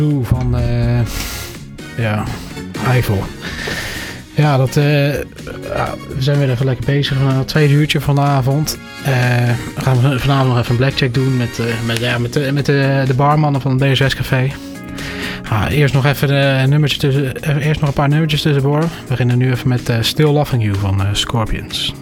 Van Eiffel. Ja, we zijn weer even lekker bezig. Een tweede uurtje vanavond. We gaan vanavond nog even een blackjack doen met de barmannen van het BSS Café. Eerst nog even een paar nummertjes tussendoor. We beginnen nu even met Still Loving You van Scorpions.